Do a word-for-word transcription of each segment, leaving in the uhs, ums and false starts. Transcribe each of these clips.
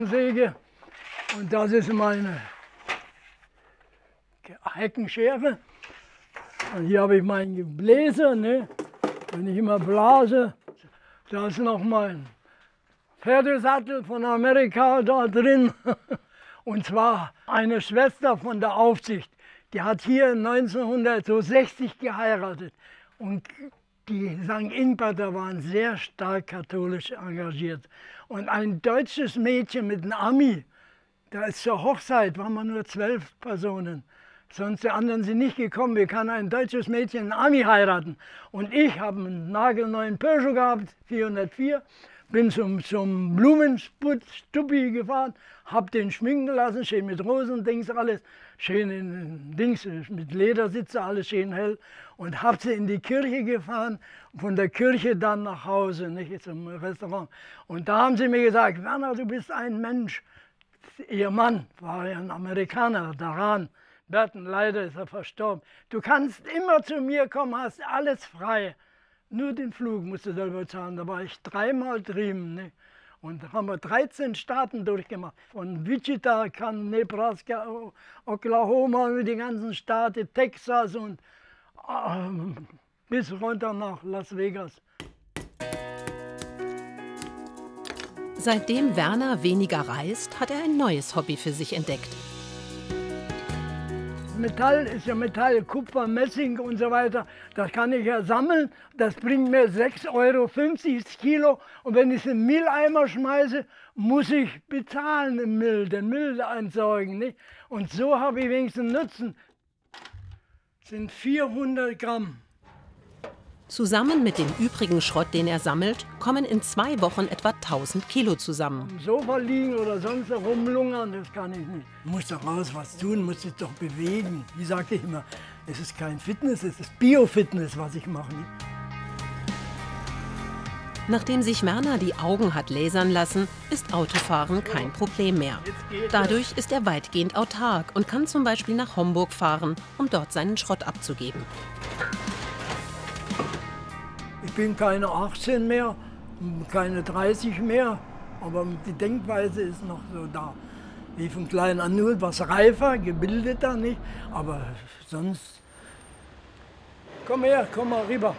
Säge und das ist meine Heckenschere. Und hier habe ich meinen Bläser, ne? Wenn ich immer blase, da ist noch mein Pferdesattel von Amerika da drin. Und zwar eine Schwester von der Aufsicht, die hat hier neunzehnhundertsechzig geheiratet. Und die Sankt Ingbert waren sehr stark katholisch engagiert. Und ein deutsches Mädchen mit einem Ami, da ist zur Hochzeit, waren wir nur zwölf Personen. Sonst die anderen sind nicht gekommen. Wie kann ein deutsches Mädchen einen Ami heiraten? Und ich habe einen nagelneuen Peugeot gehabt, vierhundertvier. Bin zum, zum Blumenstuppi gefahren, habe den schminken lassen, schön mit Rosendings, alles schön in Dings, mit Ledersitze, alles schön hell. Und habe sie in die Kirche gefahren, von der Kirche dann nach Hause, nicht zum Restaurant. Und da haben sie mir gesagt, Werner, du bist ein Mensch. Ihr Mann war ja ein Amerikaner, Daran Berten, leider ist er verstorben. Du kannst immer zu mir kommen, hast alles frei. Nur den Flug musst du selber zahlen. Da war ich dreimal drüben. Ne? Und da haben wir dreizehn Staaten durchgemacht. Von Wichita, Nebraska, Oklahoma, die ganzen Staaten, Texas und äh, bis runter nach Las Vegas. Seitdem Werner weniger reist, hat er ein neues Hobby für sich entdeckt. Metall ist ja Metall, Kupfer, Messing und so weiter. Das kann ich ja sammeln. Das bringt mir sechs Euro fünfzig das Kilo. Und wenn ich es in den Mülleimer schmeiße, muss ich bezahlen im Müll, den Müll entsorgen. Nicht? Und so habe ich wenigstens Nutzen. Das sind vierhundert Gramm. Zusammen mit dem übrigen Schrott, den er sammelt, kommen in zwei Wochen etwa tausend Kilo zusammen. Am Sofa liegen oder sonst rumlungern, das kann ich nicht. Du musst doch raus was tun, musst dich doch bewegen. Wie sage ich immer, es ist kein Fitness, es ist Bio-Fitness, was ich mache. Nachdem sich Werner die Augen hat lasern lassen, ist Autofahren kein Problem mehr. Dadurch ist er weitgehend autark und kann zum Beispiel nach Homburg fahren, um dort seinen Schrott abzugeben. Ich bin keine achtzehn mehr, keine dreißig mehr, aber die Denkweise ist noch so da. Wie von klein an, nur was reifer, gebildeter, nicht? Aber sonst... Komm her, komm mal rüber.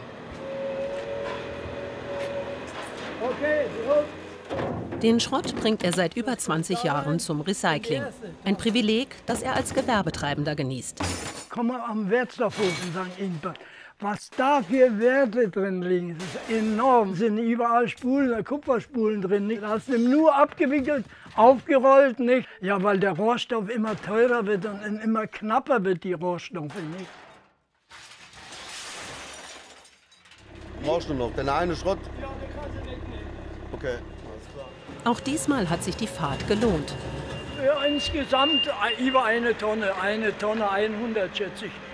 Okay, so. Den Schrott bringt er seit über zwanzig Jahren zum Recycling. Ein Privileg, das er als Gewerbetreibender genießt. Komm mal am Wertstoffhof in Sankt Ingbert. Was da für Werte drin liegen, das ist enorm. Es sind überall Spulen, Kupferspulen drin. Nicht? Das hast du nur abgewickelt, aufgerollt. Nicht? Ja, weil der Rohstoff immer teurer wird und immer knapper wird, die Rohstoffe. Nicht? Brauchst du noch? Den eine Schrott? Ja, den kannst du wegnehmen. Okay, alles klar. Auch diesmal hat sich die Fahrt gelohnt. Ja, insgesamt über eine Tonne, eine Tonne einhundert schätze ich.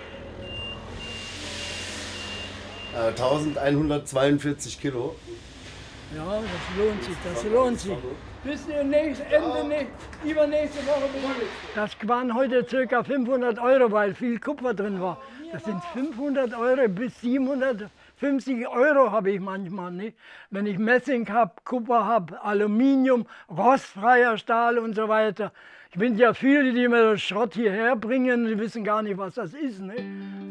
eintausendeinhundertzweiundvierzig Kilo. Ja, das lohnt sich, das lohnt sich. Bis nächste, Ende, ja. Übernächste Woche. Das waren heute ca. fünfhundert Euro, weil viel Kupfer drin war. Das sind fünfhundert Euro bis siebenhundertfünfzig Euro habe ich manchmal. Nicht? Wenn ich Messing habe, Kupfer habe, Aluminium, rostfreier Stahl und so weiter. Ich bin ja viele, die mir das Schrott hierher bringen, die wissen gar nicht, was das ist. Nicht?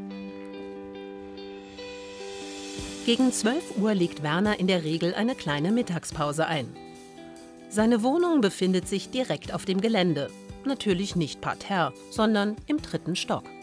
Gegen zwölf Uhr legt Werner in der Regel eine kleine Mittagspause ein. Seine Wohnung befindet sich direkt auf dem Gelände. Natürlich nicht parterre, sondern im dritten Stock.